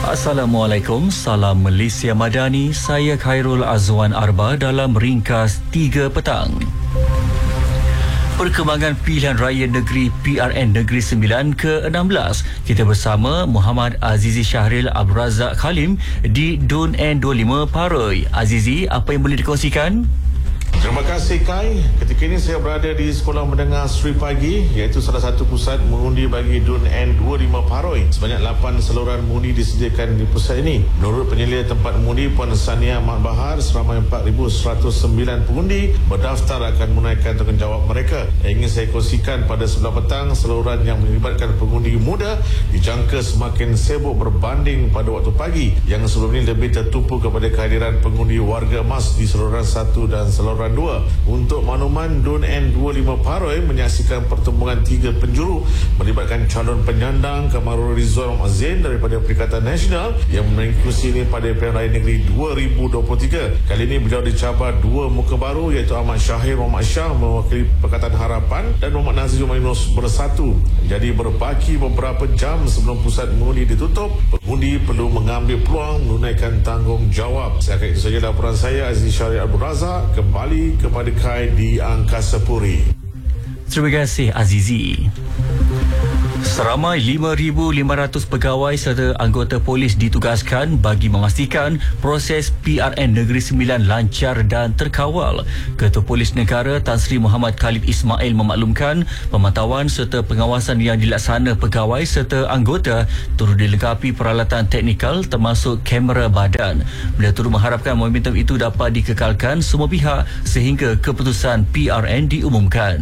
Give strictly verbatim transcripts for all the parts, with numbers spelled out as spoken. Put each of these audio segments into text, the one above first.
Assalamualaikum, salam Malaysia Madani. Saya Khairul Azwan Arba dalam ringkas tiga petang. Perkembangan pilihan raya negeri P R N Negeri Sembilan ke enam belas. Kita bersama Muhammad Azizi Syahril Abdul Razak Khalim di Dun N dua puluh lima Paroi. Azizi, apa yang boleh dikongsikan? Terima kasih Kai. Ketika ini saya berada di Sekolah Menengah Sri Pagi, iaitu salah satu pusat mengundi bagi Dun N dua puluh lima Paroi. Sebanyak lapan saluran mengundi disediakan di pusat ini. Menurut penyelia tempat mengundi Puan Sania Mat Bahar, seramai empat ribu seratus sembilan pengundi berdaftar akan menunaikan tanggungjawab mereka. Yang ingin saya kongsikan pada sebelah petang, saluran yang melibatkan pengundi muda dijangka semakin sibuk berbanding pada waktu pagi yang sebelum ini lebih tertumpu kepada kehadiran pengundi warga emas di saluran satu dan saluran dua. Untuk makluman, Dun N dua puluh lima Paroi menyaksikan pertembungan tiga penjuru melibatkan calon penyandang Kamarul Rizwan Azin daripada Perikatan Nasional yang mengikuti ini pada Pilihan Raya Negeri dua ribu dua puluh tiga. Kali ini beliau dicabar dua muka baru, iaitu Ahmad Syahir Muhammad Shah mewakili Pakatan Harapan dan Muhammad Nazir Mainus bersatu. Jadi berbaki beberapa jam sebelum pusat mengundi ditutup, pengundi perlu mengambil peluang menunaikan tanggungjawab. Setakat itu saja laporan saya, Aziz Syahrir Abdul Razak, kembali kepada Kai di Angkasa Puri. Terima kasih Azizi. Seramai lima ribu lima ratus pegawai serta anggota polis ditugaskan bagi memastikan proses P R N Negeri Sembilan lancar dan terkawal. Ketua Polis Negara Tan Sri Muhammad Khalid Ismail memaklumkan pemantauan serta pengawasan yang dilaksana pegawai serta anggota turut dilengkapi peralatan teknikal termasuk kamera badan. Beliau turut mengharapkan momentum itu dapat dikekalkan semua pihak sehingga keputusan P R N diumumkan.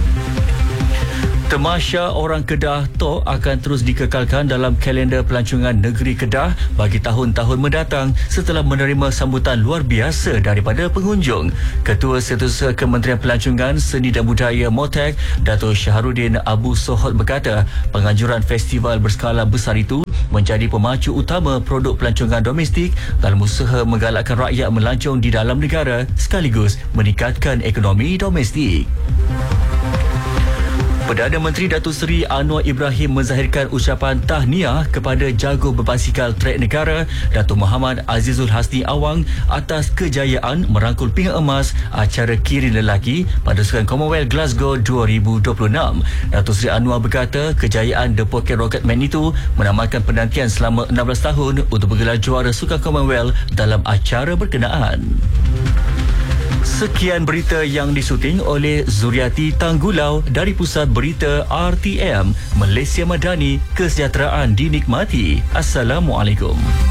Tamasya Orang Kedah T O K akan terus dikekalkan dalam kalender pelancongan negeri Kedah bagi tahun-tahun mendatang setelah menerima sambutan luar biasa daripada pengunjung. Ketua Setiausaha Kementerian Pelancongan, Seni dan Budaya Motek, Dato' Syahrudin Abu Sohod berkata, penganjuran festival berskala besar itu menjadi pemacu utama produk pelancongan domestik dalam usaha menggalakkan rakyat melancong di dalam negara sekaligus meningkatkan ekonomi domestik. Perdana Menteri Datuk Seri Anwar Ibrahim menzahirkan ucapan tahniah kepada jago berbasikal trek negara Datuk Muhammad Azizul Hasni Awang atas kejayaan merangkul pinggan emas acara kirin lelaki pada Sukan Commonwealth Glasgow dua ribu dua puluh enam. Datuk Seri Anwar berkata kejayaan The Pocket Rocketman itu menamakan penantian selama enam belas tahun untuk bergelar juara Sukan Commonwealth dalam acara berkenaan. Sekian berita yang disuting oleh Zuriati Tanggulau dari Pusat Berita R T M Malaysia Madani. Kesejahteraan dinikmati. Assalamualaikum.